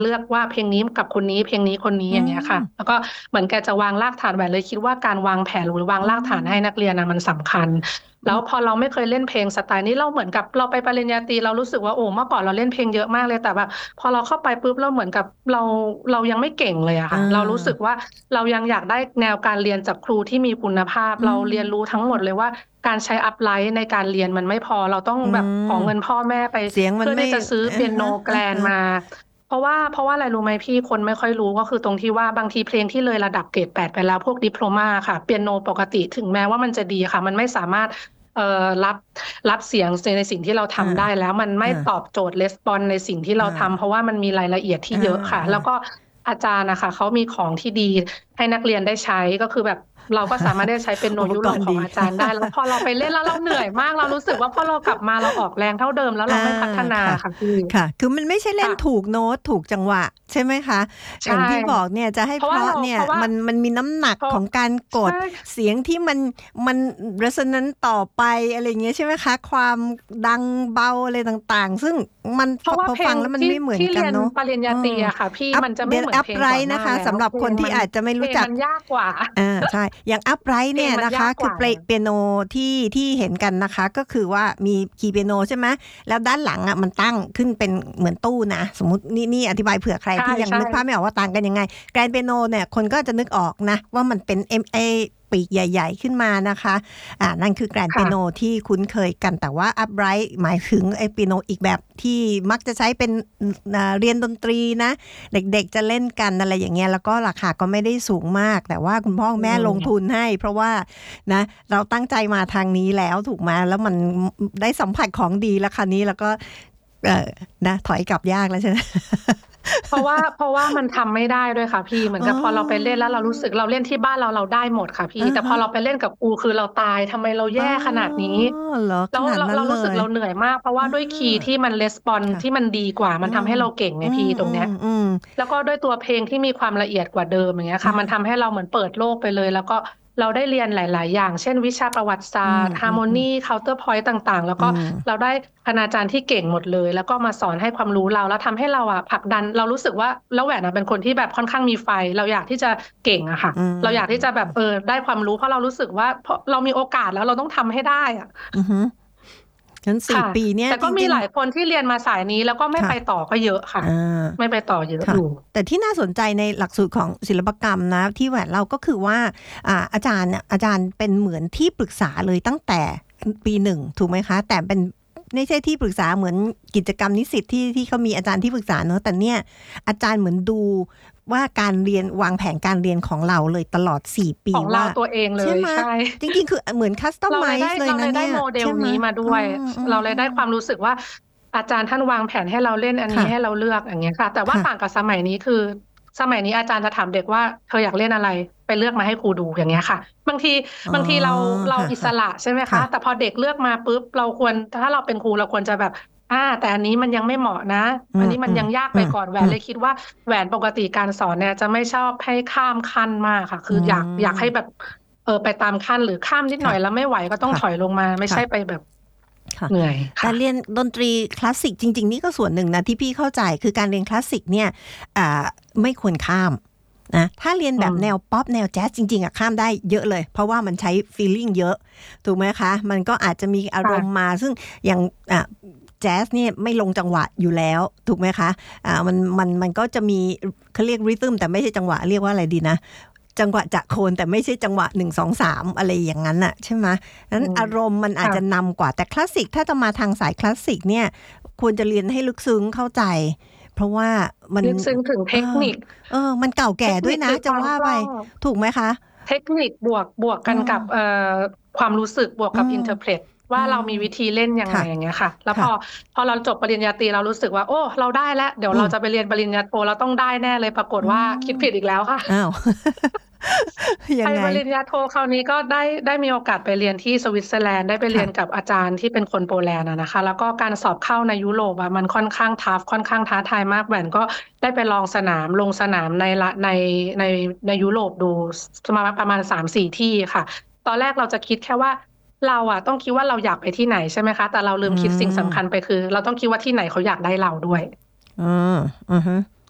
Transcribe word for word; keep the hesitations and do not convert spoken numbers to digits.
เลือกว่าเพลงนี้กับคนนี้เพลงนี้คนนี้อือย่างเงี้ยค่ะมแล้วก็เหมือนแกจะวางรากฐานแหวนเลยคิดว่าการวางแผนหรือวางอืรากฐานให้นัมกเรียนนะมันสำคัญแล้วพออืมเราไม่เคยเล่นเพลงสไตล์นี้เราเหมือนกับเราไปปริญญาตรีเรารู้สึกว่าโอ้เมื่อก่อนเราเล่นเพลงเยอะมากเลยแต่แบบพอเราเข้าไปปุ๊บเราเหมือนกับเราเรายังไม่เก่งเลยอะเอค่ะเรารู้สึกอว่าเรายังอยากได้แนวการเรียนจากครูที่มีคุณภาพอืเราเรียนรู้ทั้งหมดมเลยว่าการใช้อัพไลท์ในการเรียนมันไม่พอเราต้องอืแบบขอเงินมพ่อแม่ไปเสียงมันไม่เพื่อที่จะซื้ออะเปียโนฮะแกรอะฮะนมา เพราะว่าเพราะว่าอะไรรู้ไหมพี่คนไม่ค่อยรู้ก็คือตรงที่ว่าบางทีเพลงที่เลยระดับเกรดแปดไปแล้วพวกดิโพลมาค่ะเปียโนปกติถึงแม้ว่ามันจะดีค่ะมันไม่สามารถเอ่อรับรับเสียงในสิ่งที่เราอาทำได้แล้วมันไม่ตออาบโจทย์レスปอนในสิ่งที่เราอาทำเพราะว่ามันมีรายละเอียดที่อาเยอะค่ะอาแล้วก็อาจารย์นะคะเขามีของที่ดีให้นักเรียนได้ใช้ก็คือแบบเราก็สามารถได้ใช้เปียโนอุปยุโรปของกรณ์ดีอาจารย์ได้แล้วพอเราไปเล่นแล้วเราเหนื่อยมากเรารู้สึกว่าพอเรากลับมาเราออกแรงเท่าเดิมแล้วอาเราไม่พัฒนาค่ะค่ะพี่ค่ะคือมันไม่ใช่เล่นค่ะถูกโน้ตถูกจังหวะใช่ไหมคะอใช่ย่างที่บอกเนี่ยจะให้เพราะว่าเราเพราะเนี่ยเพราะว่ามันมันมีน้ำหนักเพราะของการกใช่ดเสียงที่มันมัน resonance ต่อไปอะไรอย่างเงี้ยใช่ไหมคะความดังเบาอะไรต่างๆซึ่งมันฟเพราะว่าพอเพลงฟังแล้วมันที่ไม่เหมือนที่เรียนกันเนาะปริญเอญาตรีออะค่ะพี่อัพมันจะไม่เดี๋ยวเหมือนเพลงก่อน Upright หน้านะคะแล้วสำหรับคนเพลงมันที่อาจจะไม่เพลรู้จักงมันยากกว่าอาใช่อย่าง Upright เพลงมันเนี่ยนะคะยากกว่าคือเปเปียโนที่ที่เห็นกันนะคะก็คือว่ามีคีย์เปียโนใช่ไหมแล้วด้านหลังอะมันตั้งขึ้นเป็นเหมือนตู้นะสมมุตินี่นี่อธิบายเผื่อใครใช่ที่ยังใช่นึกภาพไม่ออกว่าต่างกันยังไงแกรนเปียโนเนี่ยคนก็จะนึกออกนะว่ามันเป็นเอ็มไอปีกใหญ่ๆขึ้นมานะคะอ่านั่นคือแกรนเปียโนค่ะที่คุ้นเคยกันแต่ว่า Upright หมายถึงไอ้เปียโนอีกแบบที่มักจะใช้เป็นอ่าเรียนดนตรีนะเด็กๆจะเล่นกันอะไรอย่างเงี้ยแล้วก็ราคาก็ไม่ได้สูงมากแต่ว่าคุณพ่ออืแม่ลงทุมนให้เพราะว่า นะเราตั้งใจมาทางนี้แล้วถูกไหมแล้วมันได้สัมผัสของดีแล้วคราวนี้แล้วก็เออนะถอยกลับยากแล้วใช่ไหมเพราะว่าเพราะว่ามันทำไม่ได้ด้วยค่ะพี่เหมือนอ๋อกับพอเราไปเล่นแล้วเรารู้สึกเราเล่นที่บ้านเราเราได้หมดค่ะพี่อะฮะแต่พอเราไปเล่นกับครูคือเราตายทำไมเราอ๋แย่ขนาดอนี้เหรอขแล้วเรานาดนั้นเลเรารู้สึกยเราเหนื่อยมากเพราะว่าอด้วยคีย์าที่มันレスปอนค่ะที่มันดีกว่าอืมันทำมให้เราเก่งไงอืพี่มอืตรงเนี้ยมอืมแล้วก็ด้วยตัวเพลงที่มีความละเอียดกว่าเดิมอย่างเงี้ยค่ะมันอาทำให้เราเหมือนเปิดโลกไปเลยแล้วก็เราได้เรียนหลายๆอย่างเช่นวิชาประวัติศาอืมสตร์ฮาร์โมนีอืมอืมเคาน์เตอร์พอยต์ต่างๆแล้วอืก็มเราได้คณาจารย์ที่เก่งหมดเลยแล้วก็มาสอนให้ความรู้เราแล้วทำให้เราอะผลักดันเรารู้สึกว่าแล้วแหวนอะเป็นคนที่แบบค่อนข้างมีไฟเราอยากที่จะเก่งอะค่ะอืมเราอยากที่จะแบอืมบเออได้ความรู้เพราะเรารู้สึกว่าเพราะเรามีโอกาสแล้วเราต้องทำให้ได้อะอือฮึงั้นสี่ค่ะปีเนี่ยแต่ก็มีจริงหลายคนที่เรียนมาสายนี้แล้วก็ๆค่ะไม่ไปต่อก็เยอะค่ะอาไม่ไปต่อเยอะอค่ะยู่แต่ที่น่าสนใจในหลักสูตรของศิลปกรรมนะที่แหวนเราก็คือว่าอ่าอาจารย์เนี่ยอาจารย์เป็นเหมือนที่ปรึกษาเลยตั้งแต่ปีหนึ่งถูกไหมคะแต่เป็นไม่ใช่ที่ปรึกษาเหมือนกิจกรรมนิสิตที่ที่เขามีอาจารย์ที่ปรึกษาเนอะแต่เนี่ยอาจารย์เหมือนดูว่าการเรียนวางแผนการเรียนของเราเลยตลอดสี่ปีของเราว่าตัวเองเลใช่ไหมยใช่จริงๆคือเหมือนคัสตอมเราไมเลยได้ซ์เลยเราเลยได้นะเนี่ยโมเดลใช่ไหมนี้มาด้อืวยมอืเรามอืมเลยได้ความรู้สึกว่าอาจารย์ท่านวางแผนให้เราเล่นอันนี้ค่ะให้เราเลือกอย่างเงี้ยค่ะแต่ว่าค่ะต่างกับสมัยนี้คือสมัยนี้อาจารย์จะถามเด็กว่าเธออยากเล่นอะไรไปเลือกมาให้ครูดูอย่างเงี้ยค่ะบางทีอ๋อบางทีเราเราค่ะค่ะอิสระใช่ไหมคะค่ะแต่พอเด็กเลือกมาปุ๊บเราควรถ้าเราเป็นครูเราควรจะแบบอ่าแต่อันนี้มันยังไม่เหมาะนะอันนี้มันอืมอืมยังยากอืมไปก่อนแหวอืมนเลยคิดว่าแหวนปกติการสอนเนี่ยจะไม่ชอบให้ข้ามขั้นมากค่ะอืคืออยากอยากให้แบบมเออไปตามขั้นหรือข้ามนิดหน่อค่ะยแล้วไม่ไหวก็ต้องค่ะถอยลงมาไม่ค่ะใช่ไปแบบค่ะเหนื่อยค่ะแต่เรียนดนตรีคลาสสิกจริงๆนี่ก็ส่วนหนึ่งนะที่พี่เข้าใจคือการเรียนคลาสสิกเนี่ยอ่าไม่ควรข้ามนะถ้าเรียนอืมแบบแนวป๊อปแนวแจ๊สจริงๆอะข้ามได้เยอะเลยเพราะว่ามันใช้ฟีลลิ่งเยอะถูกไหมคะมันก็อาจจะมีอารมณ์ค่ะมาซึ่งอย่างอ่ะแจ๊สเนี่ยไม่ลงจังหวะอยู่แล้วถูกไหมคะอ่ามันมันมันก็จะมีเขาเรียกริทึมแต่ไม่ใช่จังหวะเรียกว่าอะไรดีนะจังหวะจะโคนแต่ไม่ใช่จังหวะหนึ่งสองสามอะไรอย่างนั้นน่ะใช่ไหม นั้นอืมอารมณ์มันอาจค่ะจะนำกว่าแต่คลาสสิกถ้าจะมาทางสายคลาสสิกเนี่ยควรจะเรียนให้ลึกซึ้งเข้าใจเพราะว่ามันลึกซึ้งถึงเออเทคนิคเออมันเก่าเทแก่ด้วยนะคนิคคือคจะว่าไปวามรอบถูกไหมคะเทคนิคบวกบวกอืมกันกับเอ่อความรู้สึกบวกกับอืมอินเทอร์เพ t อืว่าเรามมีวิธีเล่นยังไงค่ะอย่างเงี้ยค่ะแล้วพค่ะอพอเราจบปริญญาตรีเรารู้สึกว่าโอ้เราได้แล้วเดี๋ยวอืมเราจะไปเรียนปริญญาโทเราต้องได้แน่เลยปรากฏอืว่าคิดมผิดอีกแล้วค่ะอ้าวไปยังไงปริญญาโทคราวนี้ก็ได้ได้มีโอกาสไปเรียนที่สวิตเซอร์แลนด์ได้ไปเรียนกับค่ะอาจารย์ที่เป็นคนโปแลนด์อะนะคะแล้วก็การสอบเข้าในยุโรปอะมันค่อนข้างทัฟค่อนข้างท้าทายมากแหวนก็ได้ไปลองสนามลงสนามในละในในในยุโรปดูมาประมาณสามสี่ที่ค่ะตอนแรกเราจะคิดแค่ว่าเราอะต้องคิดว่าเราอยากไปที่ไหนใช่ไหมคะแต่เราลือืมคิดสิ่งมสำคัญไปคือเราต้องคิดว่าที่ไหนเขาอยากได้เราด้วยอืมอือฮึ